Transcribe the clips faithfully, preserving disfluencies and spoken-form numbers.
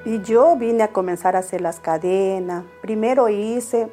Y yo vine a comenzar a hacer las cadenas. Primero hice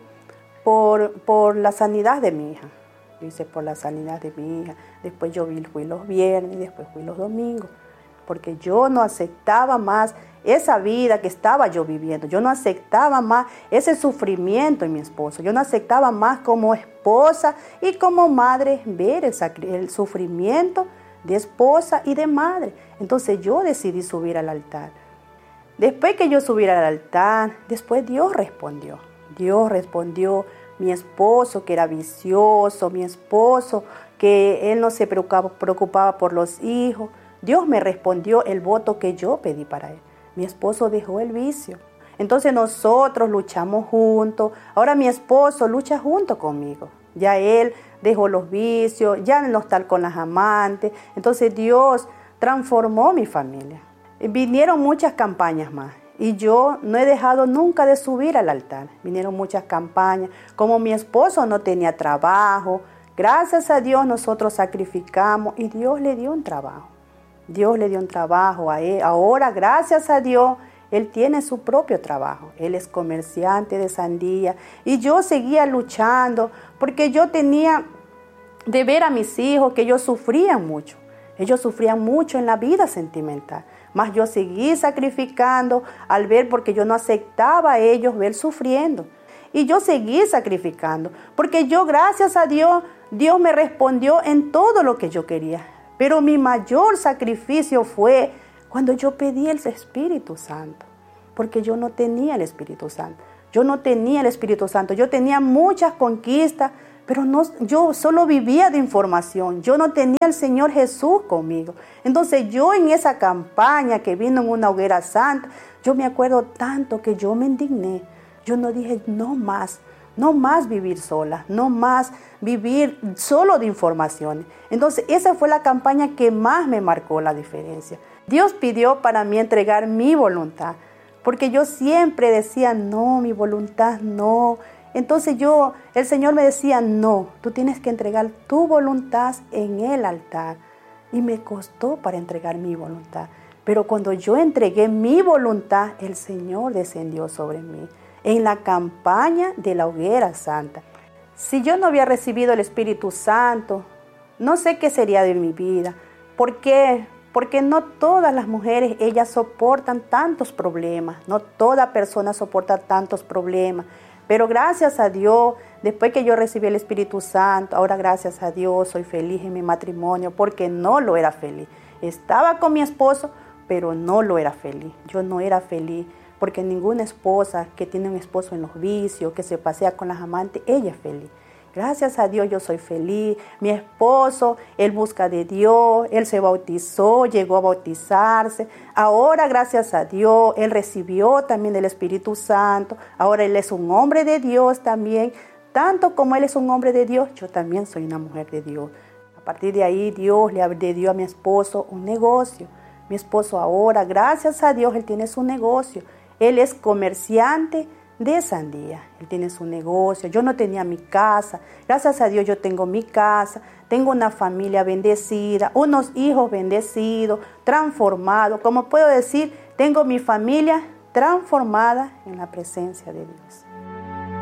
por, por la sanidad de mi hija. Hice por la sanidad de mi hija. Después yo fui los viernes, después fui los domingos. Porque yo no aceptaba más esa vida que estaba yo viviendo. Yo no aceptaba más ese sufrimiento en mi esposo. Yo no aceptaba más como esposa y como madre ver el, el sufrimiento de esposa y de madre. Entonces yo decidí subir al altar. Después que yo subiera al altar, después Dios respondió. Dios respondió, mi esposo que era vicioso, mi esposo que él no se preocupaba, preocupaba por los hijos. Dios me respondió el voto que yo pedí para él. Mi esposo dejó el vicio. Entonces nosotros luchamos juntos. Ahora mi esposo lucha junto conmigo. Ya él dejó los vicios, ya no está con las amantes. Entonces Dios transformó mi familia. Vinieron muchas campañas más y yo no he dejado nunca de subir al altar. Vinieron muchas campañas. Como mi esposo no tenía trabajo, gracias a Dios nosotros sacrificamos y Dios le dio un trabajo. Dios le dio un trabajo a él. Ahora, gracias a Dios, él tiene su propio trabajo. Él es comerciante de sandía y yo seguía luchando porque yo tenía de ver a mis hijos que ellos sufrían mucho. Ellos sufrían mucho en la vida sentimental. Mas yo seguí sacrificando al ver porque yo no aceptaba a ellos ver sufriendo. Y yo seguí sacrificando porque yo, gracias a Dios, Dios me respondió en todo lo que yo quería. Pero mi mayor sacrificio fue cuando yo pedí el Espíritu Santo. Porque yo no tenía el Espíritu Santo. Yo no tenía el Espíritu Santo. Yo tenía muchas conquistas, pero no, yo solo vivía de información. Yo no tenía al Señor Jesús conmigo. Entonces yo en esa campaña que vino en una hoguera santa, yo me acuerdo tanto que yo me indigné. Yo no dije, no más, no más vivir sola, no más vivir solo de informaciones. Entonces esa fue la campaña que más me marcó la diferencia. Dios pidió para mí entregar mi voluntad, porque yo siempre decía, no, mi voluntad no. Entonces yo, el Señor me decía, no, tú tienes que entregar tu voluntad en el altar. Y me costó para entregar mi voluntad. Pero cuando yo entregué mi voluntad, el Señor descendió sobre mí en la campaña de la hoguera santa. Si yo no había recibido el Espíritu Santo, no sé qué sería de mi vida. ¿Por qué? Porque no todas las mujeres, ellas soportan tantos problemas. No toda persona soporta tantos problemas. Pero gracias a Dios, después que yo recibí el Espíritu Santo, ahora gracias a Dios soy feliz en mi matrimonio porque no lo era feliz. Estaba con mi esposo, pero no lo era feliz. Yo no era feliz porque ninguna esposa que tiene un esposo en los vicios, que se pasea con las amantes, ella es feliz. Gracias a Dios yo soy feliz. Mi esposo, él busca de Dios, él se bautizó, llegó a bautizarse. Ahora, gracias a Dios, él recibió también el Espíritu Santo. Ahora él es un hombre de Dios también. Tanto como él es un hombre de Dios, yo también soy una mujer de Dios. A partir de ahí, Dios le dio a mi esposo un negocio. Mi esposo ahora, gracias a Dios, él tiene su negocio. Él es comerciante de sandía. Él tiene su negocio. Yo no tenía mi casa. Gracias a Dios yo tengo mi casa. Tengo una familia bendecida, unos hijos bendecidos, transformados. Como puedo decir, tengo mi familia transformada en la presencia de Dios.